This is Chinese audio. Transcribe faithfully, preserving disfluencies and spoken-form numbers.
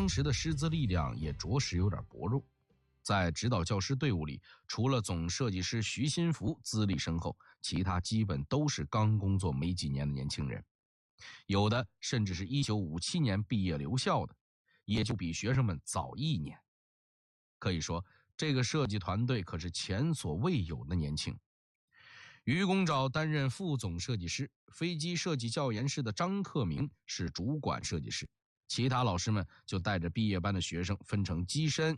时的师资力量也着实有点薄弱。在指导教师队伍里，除了总设计师徐新福资历深厚，其他基本都是刚工作没几年的年轻人，有的甚至是一九五七年毕业留校的，也就比学生们早一年。可以说，这个设计团队可是前所未有的年轻。于公沼担任副总设计师，飞机设计教研室的张克明是主管设计师，其他老师们就带着毕业班的学生分成机身、